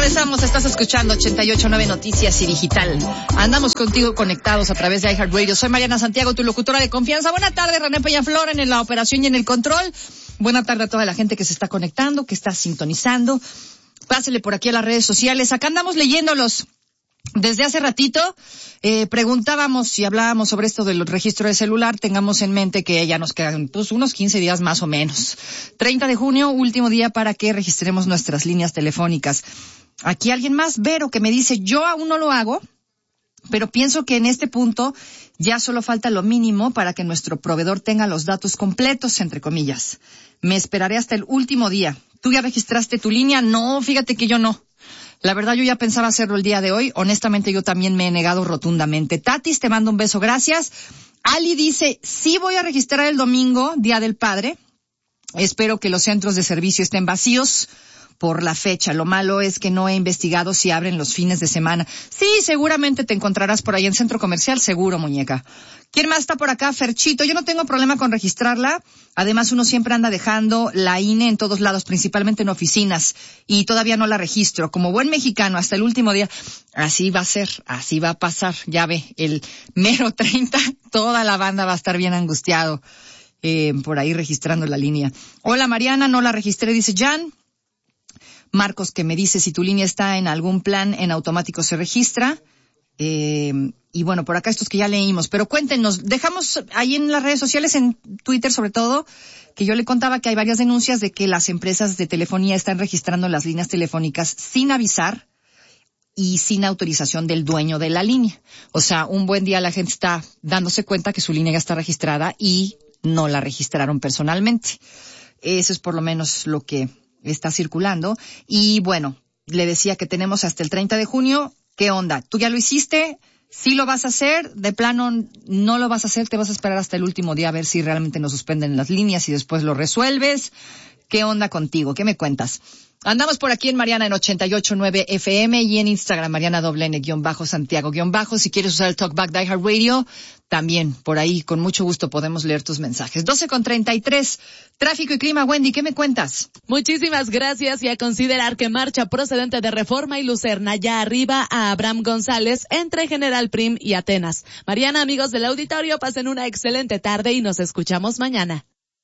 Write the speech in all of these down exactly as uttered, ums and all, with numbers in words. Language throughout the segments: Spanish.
Regresamos, estás escuchando ochenta y ocho punto nueve Noticias y Digital. Andamos contigo conectados a través de iHeartRadio. Soy Mariana Santiago, tu locutora de confianza. Buena tarde, René Peñaflor en la operación y en el control. Buena tarde a toda la gente que se está conectando, que está sintonizando. Pásele por aquí a las redes sociales. Acá andamos leyéndolos. Desde hace ratito eh, preguntábamos si hablábamos sobre esto del registro de celular. Tengamos en mente que ya nos quedan pues, unos quince días más o menos. treinta de junio, último día para que registremos nuestras líneas telefónicas. Aquí alguien más, Vero, que me dice, yo aún no lo hago, pero pienso que en este punto ya solo falta lo mínimo para que nuestro proveedor tenga los datos completos, entre comillas. Me esperaré hasta el último día. ¿Tú ya registraste tu línea? No, fíjate que yo no. La verdad, yo ya pensaba hacerlo el día de hoy. Honestamente, yo también me he negado rotundamente. Tatis, te mando un beso, gracias. Ali dice, sí voy a registrar el domingo, Día del Padre. Espero que los centros de servicio estén vacíos por la fecha. Lo malo es que no he investigado si abren los fines de semana. Sí, seguramente te encontrarás por ahí en centro comercial, seguro, muñeca. ¿Quién más está por acá? Ferchito. Yo no tengo problema con registrarla. Además, uno siempre anda dejando la I N E en todos lados, principalmente en oficinas, y todavía no la registro. Como buen mexicano, hasta el último día. Así va a ser, así va a pasar. Ya ve, el mero treinta, toda la banda va a estar bien angustiado eh, por ahí registrando la línea. Hola, Mariana, no la registré, dice Jan. Marcos, que me dice si tu línea está en algún plan, en automático se registra. Eh, y bueno, por acá estos que ya leímos. Pero cuéntenos, dejamos ahí en las redes sociales, en Twitter sobre todo, que yo le contaba que hay varias denuncias de que las empresas de telefonía están registrando las líneas telefónicas sin avisar y sin autorización del dueño de la línea. O sea, un buen día la gente está dándose cuenta que su línea ya está registrada y no la registraron personalmente. Eso es por lo menos lo que está circulando. Y bueno, le decía que tenemos hasta el treinta de junio. ¿Qué onda? ¿Tú ya lo hiciste? ¿Sí lo vas a hacer? ¿De plano no lo vas a hacer? ¿Te vas a esperar hasta el último día a ver si realmente nos suspenden las líneas y después lo resuelves? ¿Qué onda contigo? ¿Qué me cuentas? Andamos por aquí en Mariana en ochenta y ocho punto nueve F M y en Instagram Mariana doble N guión bajo Santiago guión bajo. Si quieres usar el Talkback de iHeartRadio, también por ahí con mucho gusto podemos leer tus mensajes. doce con treinta y tres, tráfico y clima. Wendy, ¿qué me cuentas? Muchísimas gracias, y a considerar que marcha procedente de Reforma y Lucerna ya arriba a Abraham González entre General Prim y Atenas. Mariana, amigos del auditorio, pasen una excelente tarde y nos escuchamos mañana.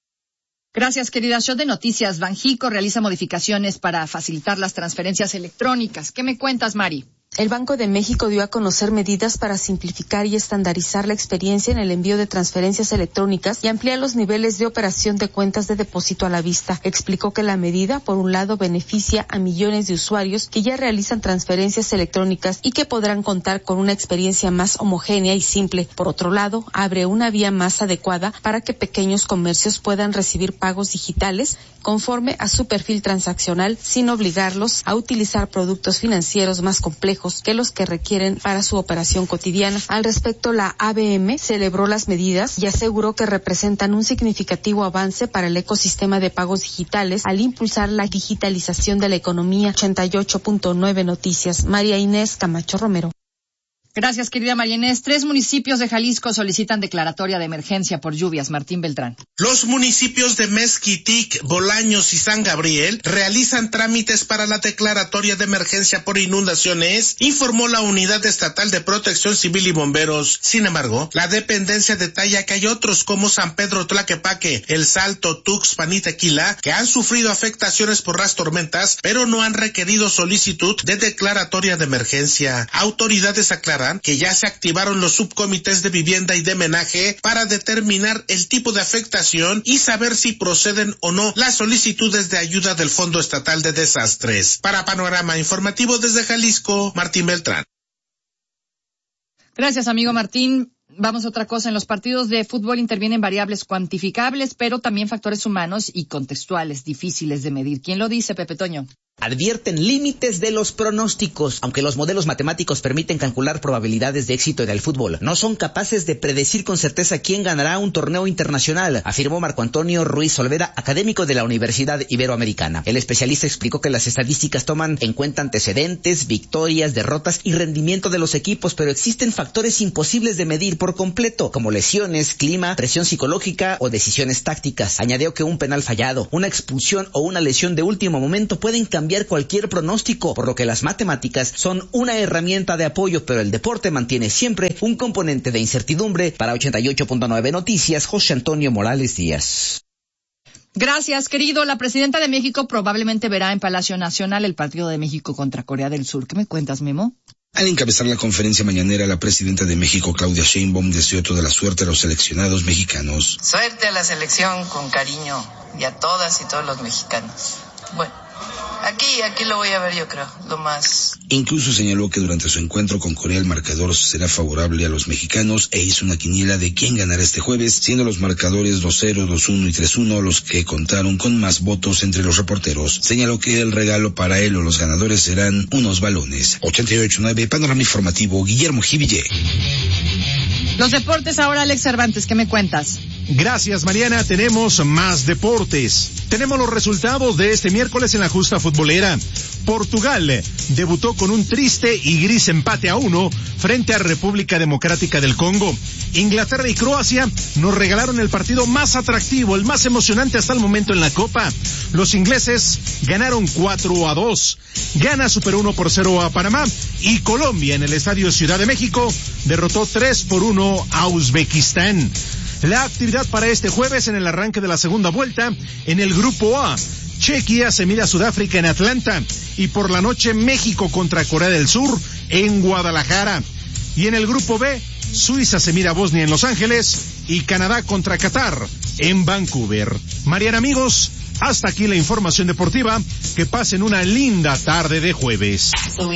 Gracias, querida. Show de Noticias. Banjico realiza modificaciones para facilitar las transferencias electrónicas. ¿Qué me cuentas, Mari? El Banco de México dio a conocer medidas para simplificar y estandarizar la experiencia en el envío de transferencias electrónicas y ampliar los niveles de operación de cuentas de depósito a la vista. Explicó que la medida, por un lado, beneficia a millones de usuarios que ya realizan transferencias electrónicas y que podrán contar con una experiencia más homogénea y simple. Por otro lado, abre una vía más adecuada para que pequeños comercios puedan recibir pagos digitales conforme a su perfil transaccional, sin obligarlos a utilizar productos financieros más complejos que los que requieren para su operación cotidiana. Al respecto, la A B M celebró las medidas y aseguró que representan un significativo avance para el ecosistema de pagos digitales al impulsar la digitalización de la economía. ochenta y ocho punto nueve Noticias, María Inés Camacho Romero. Gracias, querida María Inés. Tres municipios de Jalisco solicitan declaratoria de emergencia por lluvias. Martín Beltrán. Los municipios de Mezquitic, Bolaños y San Gabriel realizan trámites para la declaratoria de emergencia por inundaciones, informó la Unidad Estatal de Protección Civil y Bomberos. Sin embargo, la dependencia detalla que hay otros como San Pedro Tlaquepaque, El Salto, Tuxpan y Tequila que han sufrido afectaciones por las tormentas, pero no han requerido solicitud de declaratoria de emergencia. Autoridades aclaran que ya se activaron los subcomités de vivienda y de menaje para determinar el tipo de afectación y saber si proceden o no las solicitudes de ayuda del Fondo Estatal de Desastres. Para Panorama Informativo desde Jalisco, Martín Beltrán. Gracias, amigo Martín. Vamos a otra cosa. En los partidos de fútbol intervienen variables cuantificables, pero también factores humanos y contextuales difíciles de medir. ¿Quién lo dice, Pepe Toño? Advierten límites de los pronósticos. Aunque los modelos matemáticos permiten calcular probabilidades de éxito en el fútbol, no son capaces de predecir con certeza quién ganará un torneo internacional, afirmó Marco Antonio Ruiz Olvera, académico de la Universidad Iberoamericana. El especialista explicó que las estadísticas toman en cuenta antecedentes, victorias, derrotas y rendimiento de los equipos, pero existen factores imposibles de medir por completo, como lesiones, clima, presión psicológica o decisiones tácticas. Añadió que un penal fallado, una expulsión o una lesión de último momento pueden cambiar cambiar cualquier pronóstico, por lo que las matemáticas son una herramienta de apoyo, pero el deporte mantiene siempre un componente de incertidumbre. Para ochenta y ocho punto nueve Noticias, José Antonio Morales Díaz. Gracias, querido. La presidenta de México probablemente verá en Palacio Nacional el partido de México contra Corea del Sur. ¿Qué me cuentas, Memo? Al encabezar la conferencia mañanera, la presidenta de México, Claudia Sheinbaum, deseó toda la suerte a los seleccionados mexicanos. Suerte a la selección con cariño y a todas y todos los mexicanos. Bueno, aquí, aquí lo voy a ver yo creo, lo más... Incluso señaló que durante su encuentro con Corea el marcador será favorable a los mexicanos e hizo una quiniela de quién ganará este jueves, siendo los marcadores dos cero, dos uno y tres uno los que contaron con más votos entre los reporteros. Señaló que el regalo para él o los ganadores serán unos balones. ochenta y ocho punto nueve Panorama Informativo, Guillermo Jiville. Los deportes ahora, Alex Cervantes, ¿qué me cuentas? Gracias, Mariana. Tenemos más deportes. Tenemos los resultados de este miércoles en la justa futbolera. Portugal debutó con un triste y gris empate a uno frente a República Democrática del Congo. Inglaterra y Croacia nos regalaron el partido más atractivo, el más emocionante hasta el momento en la Copa. Los ingleses ganaron cuatro a dos. Ghana superó uno por cero a Panamá y Colombia en el Estadio Ciudad de México derrotó tres por uno a Uzbekistán. La actividad para este jueves en el arranque de la segunda vuelta en el Grupo A. Chequia se mide a Sudáfrica en Atlanta y por la noche México contra Corea del Sur en Guadalajara. Y en el Grupo B, Suiza se mide a Bosnia en Los Ángeles y Canadá contra Qatar en Vancouver. Mariana, amigos, hasta aquí la información deportiva. Que pasen una linda tarde de jueves.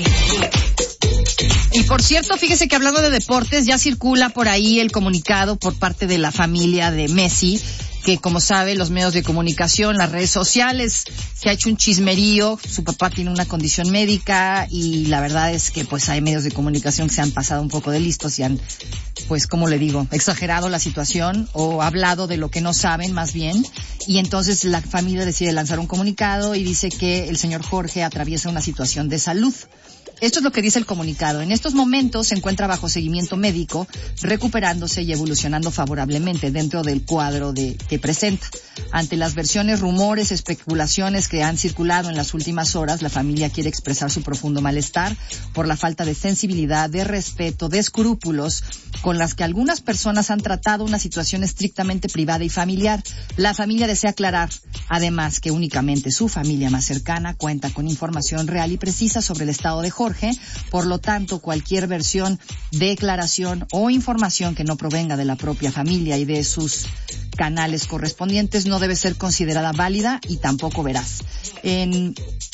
Y por cierto, fíjese que hablando de deportes, ya circula por ahí el comunicado por parte de la familia de Messi, que como sabe, los medios de comunicación, las redes sociales, se ha hecho un chismerío. Su papá tiene una condición médica y la verdad es que pues hay medios de comunicación que se han pasado un poco de listos y han, pues como le digo, exagerado la situación o hablado de lo que no saben más bien. Y entonces la familia decide lanzar un comunicado y dice que el señor Jorge atraviesa una situación de salud. Esto es lo que dice el comunicado. En estos momentos se encuentra bajo seguimiento médico, recuperándose y evolucionando favorablemente dentro del cuadro de, que presenta. Ante las versiones, rumores, especulaciones que han circulado en las últimas horas, la familia quiere expresar su profundo malestar por la falta de sensibilidad, de respeto, de escrúpulos con las que algunas personas han tratado una situación estrictamente privada y familiar. La familia desea aclarar, además, que únicamente su familia más cercana cuenta con información real y precisa sobre el estado de Jorge. Por lo tanto, cualquier versión, declaración o información que no provenga de la propia familia y de sus canales correspondientes no debe ser considerada válida y tampoco veraz. En,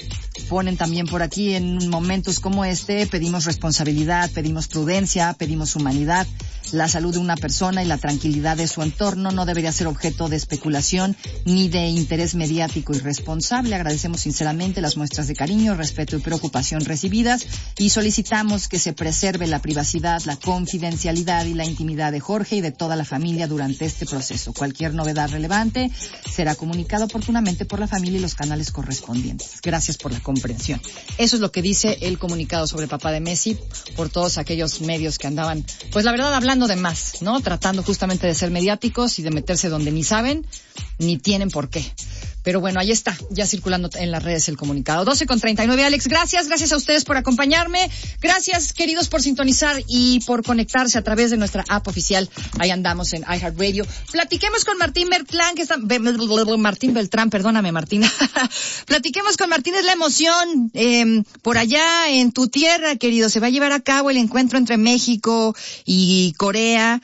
ponen también por aquí, en momentos como este, pedimos responsabilidad, pedimos prudencia, pedimos humanidad. La salud de una persona y la tranquilidad de su entorno no debería ser objeto de especulación ni de interés mediático irresponsable. Agradecemos sinceramente las muestras de cariño, respeto y preocupación recibidas y solicitamos que se preserve la privacidad, la confidencialidad y la intimidad de Jorge y de toda la familia durante este proceso. Cualquier novedad relevante será comunicada oportunamente por la familia y los canales correspondientes. Gracias por la comprensión. Eso es lo que dice el comunicado sobre el papá de Messi por todos aquellos medios que andaban, pues la verdad, hablando de más, ¿no? Tratando justamente de ser mediáticos y de meterse donde ni saben ni tienen por qué. Pero bueno, ahí está, ya circulando en las redes el comunicado. doce con treinta y nueve, Alex, gracias, gracias a ustedes por acompañarme. Gracias, queridos, por sintonizar y por conectarse a través de nuestra app oficial. Ahí andamos en iHeartRadio. Platiquemos con Martín Beltrán, que está... Martín Beltrán, perdóname, Martín. Platiquemos con Martín, es la emoción. Eh, por allá en tu tierra, querido, se va a llevar a cabo el encuentro entre México y Corea.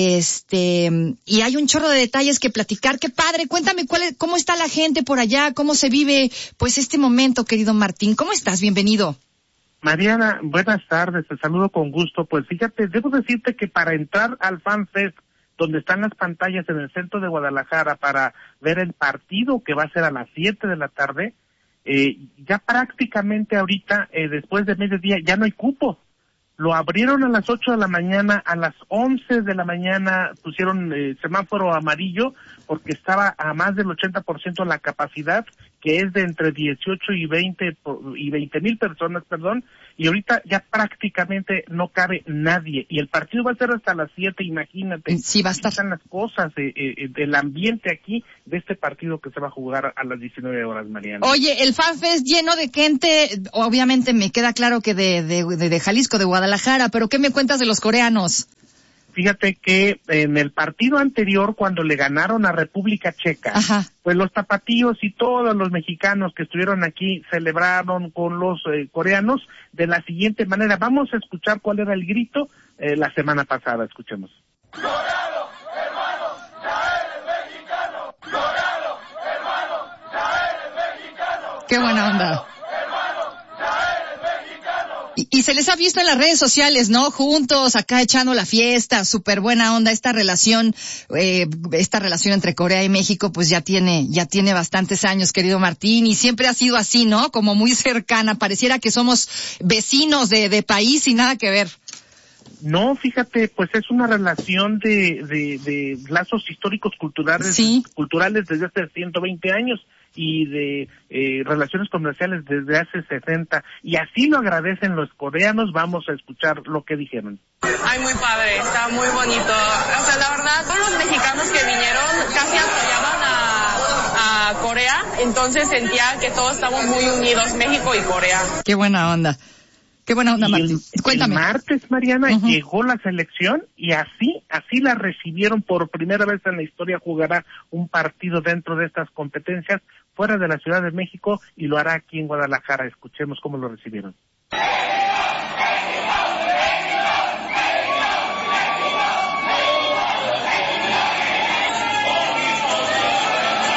Este, y hay un chorro de detalles que platicar. Qué padre, cuéntame cuál es, cómo está la gente por allá, cómo se vive pues este momento, querido Martín. ¿Cómo estás? Bienvenido. Mariana, buenas tardes, te saludo con gusto. Pues fíjate, debo decirte que para entrar al FanFest, donde están las pantallas en el centro de Guadalajara para ver el partido que va a ser a las siete de la tarde, eh, ya prácticamente ahorita, eh, después de mediodía, ya no hay cupo. Lo abrieron a las ocho de la mañana, a las once de la mañana pusieron eh, semáforo amarillo porque estaba a más del ochenta por ciento la capacidad que es de entre dieciocho y veinte y veinte mil personas, perdón, y ahorita ya prácticamente no cabe nadie, y el partido va a ser hasta las siete, imagínate. Sí, va a estar. Están las cosas, eh, eh, del ambiente aquí, de este partido que se va a jugar a las diecinueve horas, Mariana. Oye, el FanFest lleno de gente, obviamente me queda claro que de, de, de, de Jalisco, de Guadalajara, pero ¿qué me cuentas de los coreanos? Fíjate que en el partido anterior, cuando le ganaron a República Checa, Ajá. pues los tapatíos y todos los mexicanos que estuvieron aquí celebraron con los eh, coreanos de la siguiente manera. Vamos a escuchar cuál era el grito eh, la semana pasada. Escuchemos. ¡Coreano, hermano, ya eres mexicano! ¡Coreano, hermano, ya eres mexicano! ¡Qué buena onda! Y, y se les ha visto en las redes sociales, ¿no? Juntos, acá echando la fiesta, súper buena onda. Esta relación, eh, esta relación entre Corea y México, pues ya tiene, ya tiene bastantes años, querido Martín, y siempre ha sido así, ¿no? Como muy cercana. Pareciera que somos vecinos de, de país y nada que ver. No, fíjate, pues es una relación de, de, de lazos históricos culturales, sí. culturales desde hace ciento veinte años. Y de eh, relaciones comerciales desde hace sesenta, y así lo agradecen los coreanos. Vamos a escuchar lo que dijeron. Ay, muy padre, está muy bonito. O sea, la verdad, todos los mexicanos que vinieron casi apoyaban a, a Corea, entonces sentía que todos estamos muy unidos, México y Corea. Qué buena onda. Qué buena onda, Martín. Cuéntame. El martes, Mariana, uh-huh. llegó la selección y así, así la recibieron. Por primera vez en la historia jugará un partido dentro de estas competencias fuera de la Ciudad de México y lo hará aquí en Guadalajara. Escuchemos cómo lo recibieron.